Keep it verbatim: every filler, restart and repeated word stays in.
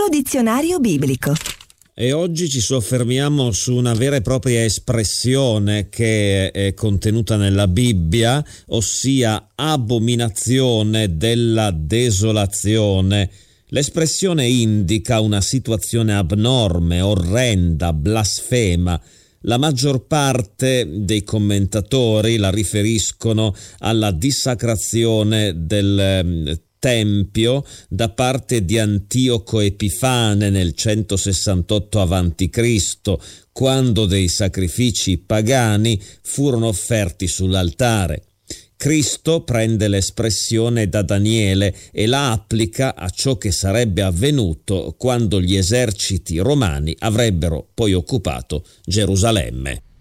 nostro dizionario biblico. E oggi ci soffermiamo su una vera e propria espressione che è contenuta nella Bibbia, ossia abominazione della desolazione. L'espressione indica una situazione abnorme, orrenda, blasfema. La maggior parte dei commentatori la riferiscono alla dissacrazione del Tempio da parte di Antioco Epifane nel centosessantotto avanti Cristo, quando dei sacrifici pagani furono offerti sull'altare. Cristo prende l'espressione da Daniele e la applica a ciò che sarebbe avvenuto quando gli eserciti romani avrebbero poi occupato Gerusalemme.